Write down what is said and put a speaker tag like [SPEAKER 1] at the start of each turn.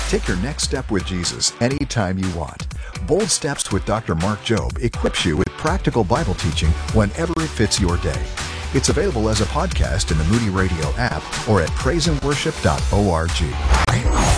[SPEAKER 1] Take your next step with Jesus anytime you want. Bold Steps with Dr. Mark Jobe equips you with practical Bible teaching whenever it fits your day. It's available as a podcast in the Moody Radio app or at praiseandworship.org.